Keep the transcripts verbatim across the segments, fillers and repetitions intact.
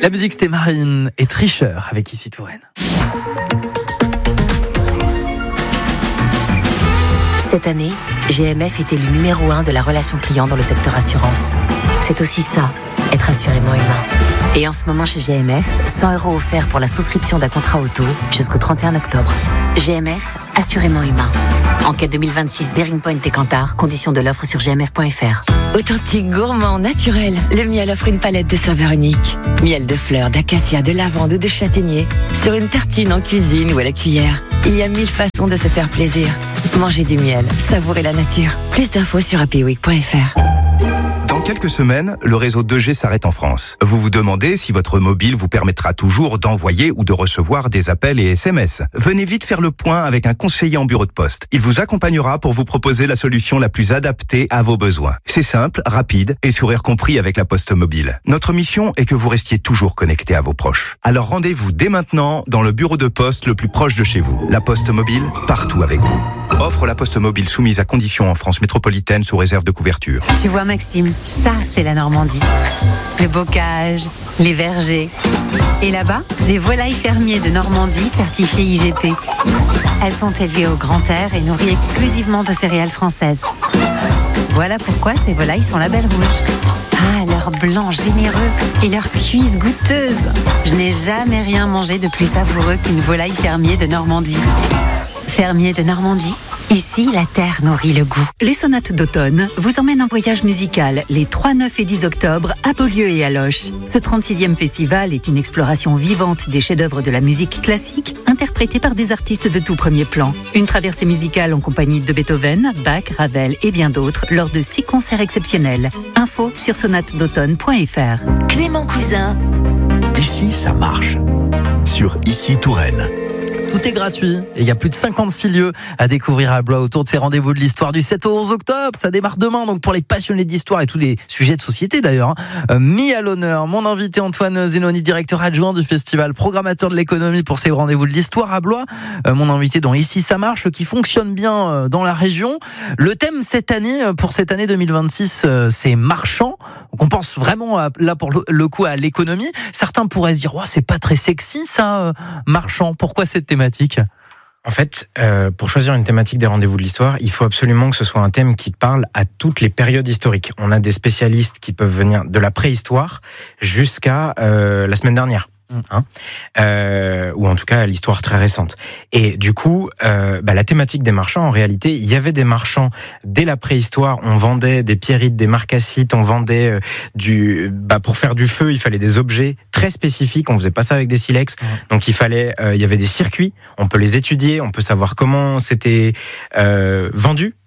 La musique, c'était Marine et Tricheur avec Ici Touraine. Cette année, G M F est élu numéro un de la relation client dans le secteur assurance. C'est aussi ça, être assurément humain. Et en ce moment chez G M F, cent euros offerts pour la souscription d'un contrat auto jusqu'au trente et un octobre. G M F, assurément humain. Enquête deux mille vingt-six, Bearing Point et Kantar, conditions de l'offre sur g m f point f r. Authentique, gourmand, naturel, le miel offre une palette de saveurs uniques. Miel de fleurs, d'acacia, de lavande ou de châtaignier. Sur une tartine, en cuisine ou à la cuillère. Il y a mille façons de se faire plaisir. Mangez du miel, savourez la nature. Plus d'infos sur happy week point f r. Dans quelques semaines, le réseau deux G s'arrête en France. Vous vous demandez si votre mobile vous permettra toujours d'envoyer ou de recevoir des appels et S M S. Venez vite faire le point avec un conseiller en bureau de poste. Il vous accompagnera pour vous proposer la solution la plus adaptée à vos besoins. C'est simple, rapide et sourire compris avec la Poste Mobile. Notre mission est que vous restiez toujours connecté à vos proches. Alors rendez-vous dès maintenant dans le bureau de poste le plus proche de chez vous. La Poste Mobile, partout avec vous. Offre la Poste Mobile soumise à conditions en France métropolitaine sous réserve de couverture. Tu vois Maxime, ça c'est la Normandie. Le bocage, les vergers. Et là-bas, des volailles fermiers de Normandie certifiées I G P. Elles sont élevées au grand air et nourries exclusivement de céréales françaises. Voilà pourquoi ces volailles sont label rouge. Ah, leur blanc généreux et leur cuisse goûteuse. Je n'ai jamais rien mangé de plus savoureux qu'une volaille fermier de Normandie. Fermier de Normandie, ici la terre nourrit le goût. Les sonates d'automne vous emmènent en voyage musical les trois, neuf et dix octobre à Beaulieu et à Loches. Ce trente-sixième festival est une exploration vivante des chefs-d'œuvre de la musique classique interprétés par des artistes de tout premier plan. Une traversée musicale en compagnie de Beethoven, Bach, Ravel et bien d'autres lors de six concerts exceptionnels. Info sur sonates d'automne point f r. Clément Cousin. Ici, ça marche. Sur Ici Touraine. Tout est gratuit et il y a plus de cinquante-six lieux à découvrir à Blois autour de ces rendez-vous de l'histoire du sept au onze octobre. Ça démarre demain, donc pour les passionnés d'histoire et tous les sujets de société d'ailleurs, hein, euh, mis à l'honneur. Mon invité Antoine Zenoni, directeur adjoint du festival, programmateur de l'économie pour ces rendez-vous de l'histoire à Blois. Euh, mon invité dont Ici ça marche, qui fonctionne bien euh, dans la région. Le thème cette année, pour cette année deux mille vingt-six, euh, c'est marchand. Donc on pense vraiment à, là pour le, le coup à l'économie. Certains pourraient se dire, oh, c'est pas très sexy ça, euh, marchand. Pourquoi cette thématique ? En fait, euh, pour choisir une thématique des rendez-vous de l'histoire, il faut absolument que ce soit un thème qui parle à toutes les périodes historiques. On a des spécialistes qui peuvent venir de la préhistoire jusqu'à euh, la semaine dernière. Hein euh, ou en tout cas l'histoire très récente. Et du coup, euh, bah, la thématique des marchands, en réalité, il y avait des marchands dès la préhistoire. On vendait des pierrites, des marcassites, on vendait euh, du, bah, pour faire du feu, il fallait des objets très spécifiques. On faisait pas ça avec des silex. Mmh. Donc il fallait, euh, il y avait des circuits. On peut les étudier, on peut savoir comment c'était euh, vendu.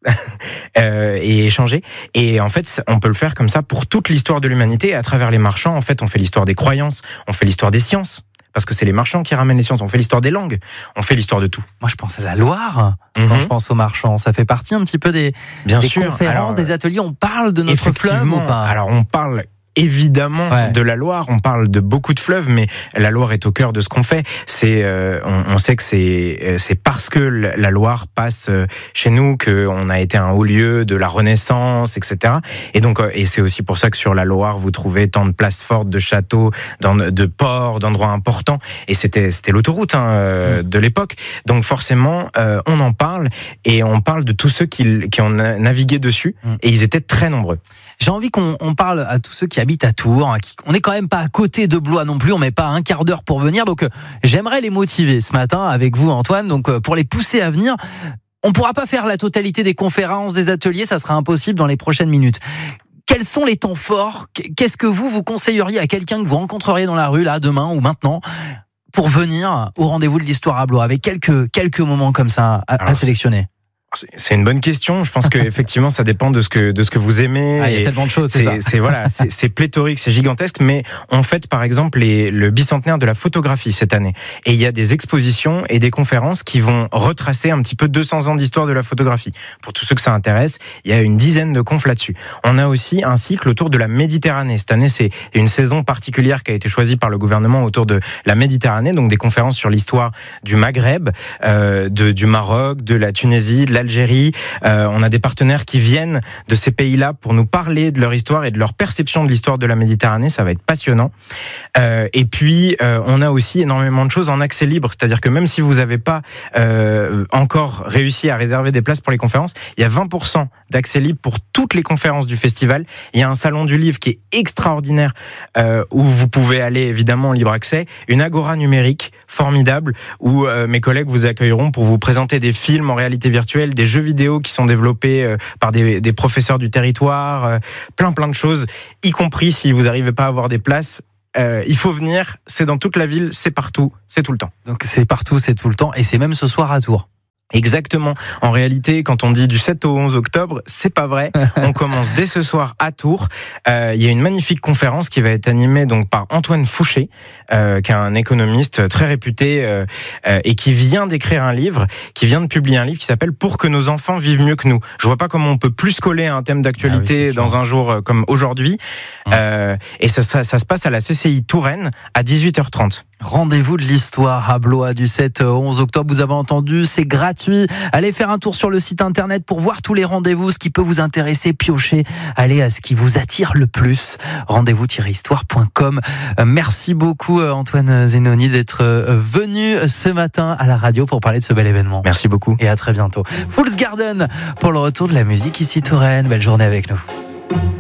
euh, et échanger. Et en fait, on peut le faire comme ça pour toute l'histoire de l'humanité. À travers les marchands, en fait, on fait l'histoire des croyances, on fait l'histoire des sciences. Parce que c'est les marchands qui ramènent les sciences. On fait l'histoire des langues, on fait l'histoire de tout. Moi, je pense à la Loire mm-hmm. quand je pense aux marchands. Ça fait partie un petit peu des, Bien des sûr. conférences, Alors, des ateliers. On parle de notre fleuve ou pas ? Alors, on parle évidemment ouais. de la Loire, on parle de beaucoup de fleuves, mais la Loire est au cœur de ce qu'on fait. C'est, euh, on, on sait que c'est, c'est parce que la Loire passe chez nous qu'on a été un haut lieu de la Renaissance, et cetera. Et donc, et c'est aussi pour ça que sur la Loire, vous trouvez tant de places fortes, de châteaux, de ports, d'endroits importants. Et c'était, c'était l'autoroute hein, euh, de l'époque. Donc forcément, euh, on en parle et on parle de tous ceux qui, qui ont navigué dessus. Et ils étaient très nombreux. J'ai envie qu'on on parle à tous ceux qui habitent à Tours. Hein, qui, on n'est quand même pas à côté de Blois non plus. On met pas un quart d'heure pour venir. Donc, euh, j'aimerais les motiver ce matin avec vous, Antoine. Donc, euh, pour les pousser à venir. On pourra pas faire la totalité des conférences, des ateliers. Ça sera impossible dans les prochaines minutes. Quels sont les temps forts ? Qu'est-ce que vous, vous conseilleriez à quelqu'un que vous rencontreriez dans la rue, là, demain ou maintenant, pour venir au rendez-vous de l'histoire à Blois, avec quelques, quelques moments comme ça à, Alors, à sélectionner ? C'est une bonne question. Je pense que effectivement, ça dépend de ce que de ce que vous aimez. Ah, il y a tellement de choses. C'est, c'est, c'est voilà, c'est, c'est pléthorique, c'est gigantesque. Mais on fête par exemple les, le bicentenaire de la photographie cette année, et il y a des expositions et des conférences qui vont retracer un petit peu deux cents ans d'histoire de la photographie. Pour tous ceux que ça intéresse, il y a une dizaine de confs là-dessus. On a aussi un cycle autour de la Méditerranée. Cette année, c'est une saison particulière qui a été choisie par le gouvernement autour de la Méditerranée, donc des conférences sur l'histoire du Maghreb, euh, de, du Maroc, de la Tunisie, de l'Algérie. Euh, on a des partenaires qui viennent de ces pays-là pour nous parler de leur histoire et de leur perception de l'histoire de la Méditerranée. Ça va être passionnant. Euh, et puis, euh, on a aussi énormément de choses en accès libre. C'est-à-dire que même si vous n'avez pas euh, encore réussi à réserver des places pour les conférences, il y a vingt pour cent d'accès libre pour toutes les conférences du festival. Il y a un salon du livre qui est extraordinaire euh, où vous pouvez aller évidemment en libre accès. Une agora numérique formidable où euh, mes collègues vous accueilleront pour vous présenter des films en réalité virtuelle, des jeux vidéo qui sont développés euh, par des, des professeurs du territoire, euh, plein plein de choses, y compris si vous n'arrivez pas à avoir des places. Euh, il faut venir, c'est dans toute la ville, c'est partout, c'est tout le temps. Donc c'est partout, c'est tout le temps, et c'est même ce soir à Tours. Exactement. En réalité, quand on dit du sept au onze octobre, c'est pas vrai. On commence dès ce soir à Tours. Euh, il y a une magnifique conférence qui va être animée donc par Antoine Fouché, euh, qui est un économiste très réputé euh, euh, et qui vient d'écrire un livre, qui vient de publier un livre qui s'appelle Pour que nos enfants vivent mieux que nous. Je vois pas comment on peut plus coller à un thème d'actualité ah oui, dans un jour comme aujourd'hui. Mmh. Euh, et ça, ça, ça se passe à la C C I Touraine à dix-huit heures trente. Rendez-vous de l'histoire à Blois du sept au onze octobre. Vous avez entendu, c'est gratuit. Allez faire un tour sur le site internet pour voir tous les rendez-vous, ce qui peut vous intéresser, piocher. Allez à ce qui vous attire le plus. rendez-vous tiret histoire point com. Merci beaucoup Antoine Zenoni d'être venu ce matin à la radio pour parler de ce bel événement. Merci beaucoup. Et à très bientôt. Fool's Garden pour le retour de la musique ici Touraine. Belle journée avec nous.